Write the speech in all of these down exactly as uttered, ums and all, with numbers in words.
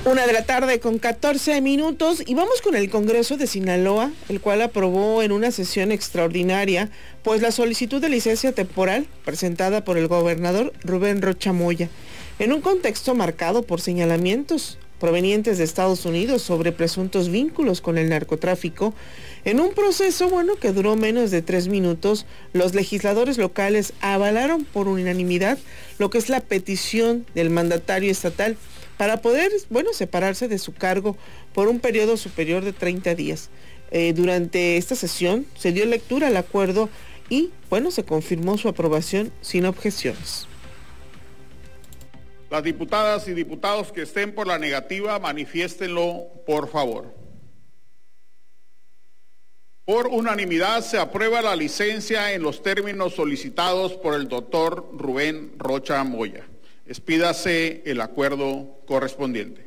Una de la tarde con catorce minutos y vamos con el Congreso de Sinaloa, el cual aprobó en una sesión extraordinaria, pues la solicitud de licencia temporal presentada por el gobernador Rubén Rocha Moya, en un contexto marcado por señalamientos provenientes de Estados Unidos sobre presuntos vínculos con el narcotráfico. En un proceso, bueno, que duró menos de tres minutos, los legisladores locales avalaron por unanimidad lo que es la petición del mandatario estatal para poder, bueno, separarse de su cargo por un periodo superior de treinta días. Eh, durante esta sesión se dio lectura al acuerdo y, bueno, se confirmó su aprobación sin objeciones. Las diputadas y diputados que estén por la negativa, manifiéstenlo, por favor. Por unanimidad se aprueba la licencia en los términos solicitados por el doctor Rubén Rocha Moya. Expídase el acuerdo correspondiente.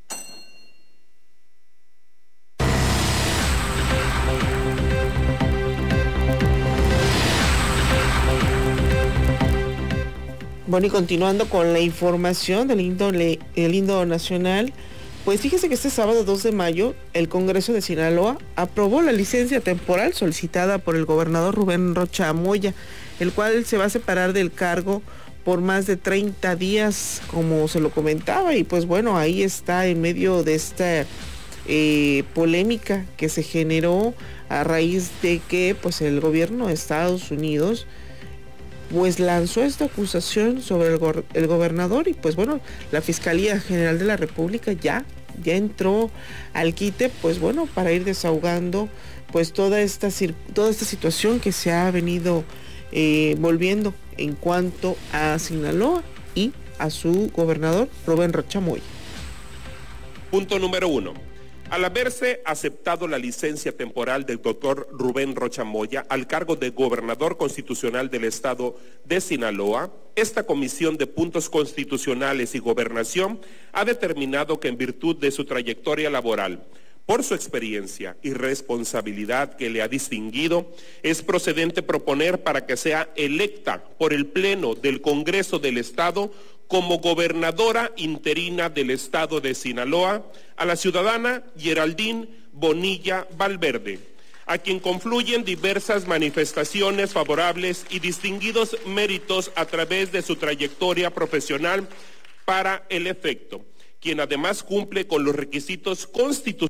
Bueno, y continuando con la información del índole, el índole nacional, pues fíjese que este sábado dos de mayo, el Congreso de Sinaloa aprobó la licencia temporal solicitada por el gobernador Rubén Rocha Moya, el cual se va a separar del cargo por más de treinta días, como se lo comentaba, y pues bueno, ahí está en medio de esta eh, polémica que se generó a raíz de que pues el gobierno de Estados Unidos pues lanzó esta acusación sobre el, go- el gobernador, y pues bueno, la Fiscalía General de la República ya, ya entró al quite, pues bueno, para ir desahogando pues toda esta, toda esta situación que se ha venido eh, volviendo en cuanto a Sinaloa y a su gobernador Rubén Rocha Moya. Punto número uno. Al haberse aceptado la licencia temporal del doctor Rubén Rocha Moya al cargo de gobernador constitucional del estado de Sinaloa, esta Comisión de Puntos Constitucionales y Gobernación ha determinado que en virtud de su trayectoria laboral, por su experiencia y responsabilidad que le ha distinguido, es procedente proponer para que sea electa por el Pleno del Congreso del Estado como gobernadora interina del Estado de Sinaloa a la ciudadana Geraldine Bonilla Valverde, a quien confluyen diversas manifestaciones favorables y distinguidos méritos a través de su trayectoria profesional para el efecto, quien además cumple con los requisitos constitucionales.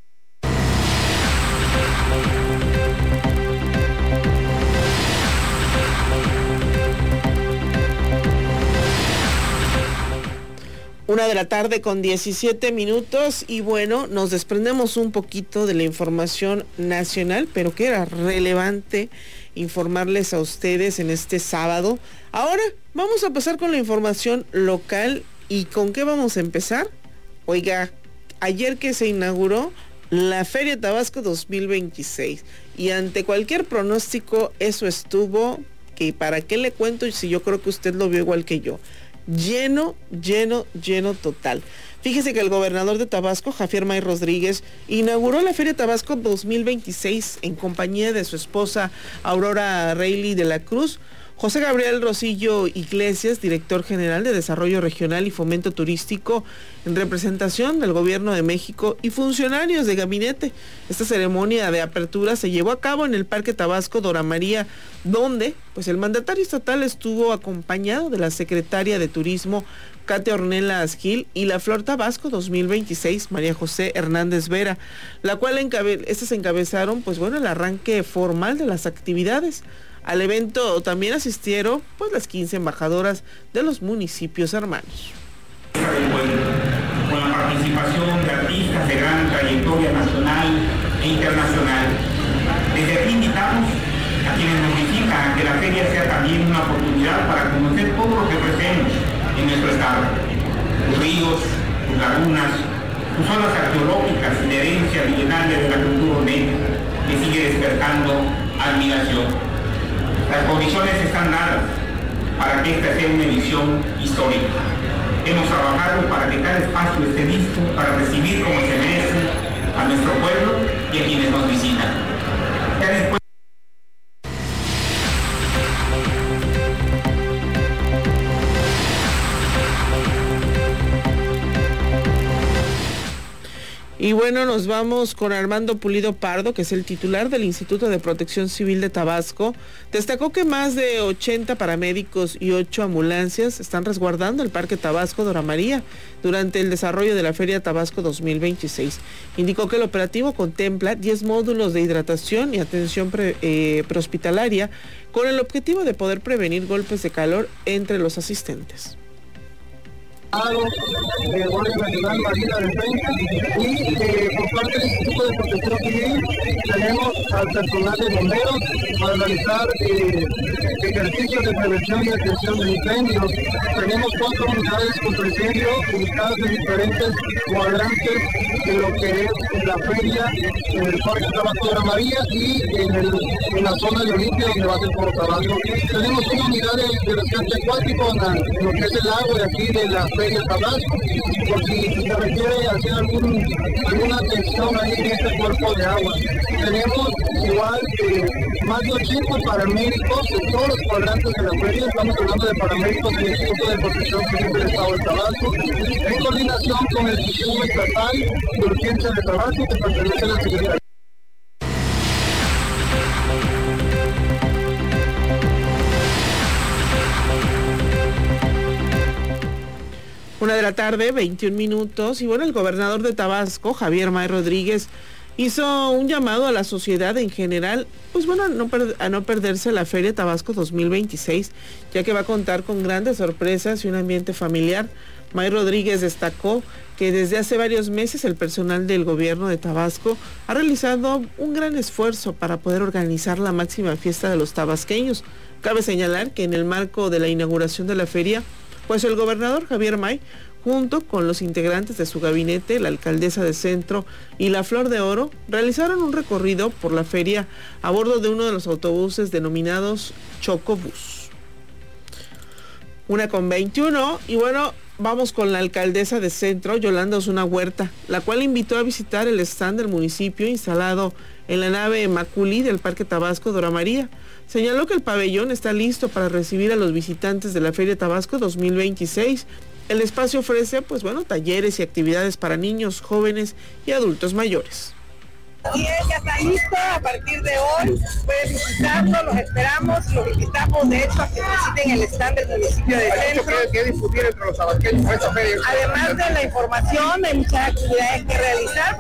Una de la tarde con diecisiete minutos y bueno, nos desprendemos un poquito de la información nacional, pero que era relevante informarles a ustedes en este sábado. Ahora vamos a pasar con la información local. ¿Y con qué vamos a empezar? Oiga, ayer que se inauguró la Feria Tabasco dos mil veintiséis y ante cualquier pronóstico eso estuvo, que para qué le cuento si yo creo que usted lo vio igual que yo. Lleno, lleno, lleno total. Fíjese que el gobernador de Tabasco, Javier May Rodríguez, inauguró la Feria Tabasco dos mil veintiséis en compañía de su esposa Aurora Reilly de la Cruz, José Gabriel Rosillo Iglesias, director general de Desarrollo Regional y Fomento Turístico, en representación del Gobierno de México y funcionarios de gabinete. Esta ceremonia de apertura se llevó a cabo en el Parque Tabasco Dora María, donde pues el mandatario estatal estuvo acompañado de la secretaria de Turismo, Katia Ornelas Gil, y la Flor Tabasco dos mil veintiséis, María José Hernández Vera, la cual encabe- estas encabezaron pues bueno el arranque formal de las actividades. Al evento también asistieron pues las quince embajadoras de los municipios hermanos. Con la participación de artistas de gran trayectoria nacional e internacional. Desde aquí invitamos a quienes nos visitan a que la feria sea también una oportunidad para conocer todo lo que ofrecemos en nuestro estado. Sus ríos, sus lagunas, sus zonas arqueológicas y de herencia milenaria de la cultura olmeca, que sigue despertando admiración. Las condiciones están dadas para que esta sea una edición histórica. Hemos trabajado para que cada espacio esté listo para recibir como se merece a nuestro pueblo y a quienes nos visitan. Ya después Y bueno, nos vamos con Armando Pulido Pardo, que es el titular del Instituto de Protección Civil de Tabasco. Destacó que más de ochenta paramédicos y ocho ambulancias están resguardando el Parque Tabasco Dora María durante el desarrollo de la Feria Tabasco dos mil veintiséis. Indicó que el operativo contempla diez módulos de hidratación y atención pre, eh, prehospitalaria con el objetivo de poder prevenir golpes de calor entre los asistentes. De Guardia Nacional Marina Defensa y eh, por parte del Instituto de Protección Civil tenemos al personal de bomberos para realizar eh, ejercicios de prevención y atención de incendios. Tenemos cuatro unidades contra incendio ubicadas en diferentes cuadrantes de lo que es la feria en el Parque Tabasco Dora María y en, el, en la zona de Olimpia donde va a ser por Tabasco. Tenemos una unidad de, de rescate acuático en, la, en lo que es el lago de aquí de la Feria Tabasco, por si se requiere hacer algún, alguna atención ahí en este cuerpo de agua. Tenemos igual eh, más de ochenta paramédicos en todos los cuadrantes de la feria. Estamos hablando de paramédicos del Instituto de Protección Civil del Estado de Tabasco, en coordinación con el Sistema Estatal de Urgencia de Tabasco, que pertenece a la Secretaría. Una de la tarde, veintiún minutos, y bueno, el gobernador de Tabasco, Javier May Rodríguez, hizo un llamado a la sociedad en general, pues bueno, a no, per- a no perderse la Feria Tabasco dos mil veintiséis, ya que va a contar con grandes sorpresas y un ambiente familiar. May Rodríguez destacó que desde hace varios meses el personal del gobierno de Tabasco ha realizado un gran esfuerzo para poder organizar la máxima fiesta de los tabasqueños. Cabe señalar que en el marco de la inauguración de la feria, pues el gobernador Javier May, junto con los integrantes de su gabinete, la alcaldesa de Centro y la Flor de Oro, realizaron un recorrido por la feria a bordo de uno de los autobuses denominados Chocobús. Una con veintiuno, y bueno, vamos con la alcaldesa de Centro, Yolanda Osuna Huerta, la cual invitó a visitar el stand del municipio instalado en la nave Maculi del Parque Tabasco Dora María. Señaló que el pabellón está listo para recibir a los visitantes de la Feria Tabasco dos mil veintiséis. El espacio ofrece, pues bueno, talleres y actividades para niños, jóvenes y adultos mayores. Y ya está listo, a partir de hoy pueden visitarlo, los esperamos, los invitamos de hecho a que visiten el stand del municipio de Centro. ¿Qué discutir entre los tabasqueños? Además de la información, hay muchas actividades que realizar.